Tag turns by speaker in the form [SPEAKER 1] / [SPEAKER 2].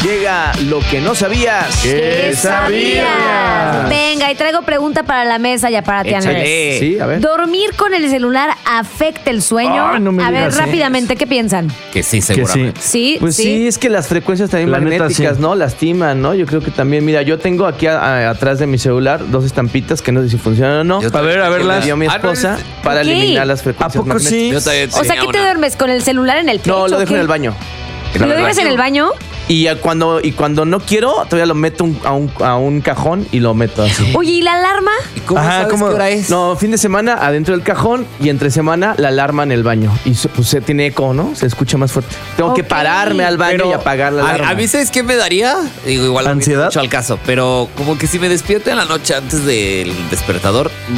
[SPEAKER 1] Llega lo que no sabías.
[SPEAKER 2] ¿Qué sabías?
[SPEAKER 3] Venga, y traigo pregunta para la mesa ya para ti,
[SPEAKER 2] Échale.
[SPEAKER 3] Andrés.
[SPEAKER 1] Sí, a ver.
[SPEAKER 3] ¿Dormir con el celular afecta el sueño?
[SPEAKER 2] Ay, no me
[SPEAKER 3] a ver,
[SPEAKER 2] digas
[SPEAKER 3] rápidamente, ¿qué piensan?
[SPEAKER 2] Que sí, seguramente.
[SPEAKER 3] Sí,
[SPEAKER 1] Pues sí, es que las frecuencias también
[SPEAKER 4] La neta,
[SPEAKER 1] magnéticas,
[SPEAKER 4] sí.
[SPEAKER 1] ¿no? Lastiman, ¿no? Yo creo que también, mira, yo tengo aquí atrás de mi celular 2 estampitas que no sé si funcionan o no.
[SPEAKER 2] Yo
[SPEAKER 4] A ver, a
[SPEAKER 1] Que me
[SPEAKER 4] verlas.
[SPEAKER 1] dio mi esposa para
[SPEAKER 3] Ok.
[SPEAKER 1] eliminar las frecuencias
[SPEAKER 4] ¿A poco
[SPEAKER 1] magnéticas.
[SPEAKER 4] sí?
[SPEAKER 2] Yo también
[SPEAKER 3] O sea,
[SPEAKER 2] tenía
[SPEAKER 3] ¿qué te
[SPEAKER 2] una.
[SPEAKER 3] duermes? ¿Con el celular en el pecho?
[SPEAKER 1] No, lo
[SPEAKER 3] o
[SPEAKER 1] dejo
[SPEAKER 3] qué?
[SPEAKER 1] en el baño.
[SPEAKER 3] ¿Lo dejas en el baño?
[SPEAKER 1] Y cuando no quiero, todavía lo meto a un cajón y lo meto así.
[SPEAKER 3] Oye, ¿y la alarma?
[SPEAKER 2] ¿Y cómo
[SPEAKER 4] Ajá,
[SPEAKER 2] sabes
[SPEAKER 4] ¿cómo?
[SPEAKER 2] qué hora es?
[SPEAKER 1] No, fin de semana adentro del cajón y entre semana la alarma en el baño. Y pues se tiene eco, ¿no? Se escucha más fuerte. Tengo que
[SPEAKER 3] Ok.
[SPEAKER 1] pararme al baño
[SPEAKER 2] Pero
[SPEAKER 1] y apagar la alarma.
[SPEAKER 2] a mí, ¿sabes qué me daría? Digo, igual no viene
[SPEAKER 4] ¿Ansiedad?
[SPEAKER 2] mucho al caso, pero como que si me despierto en la noche antes del despertador,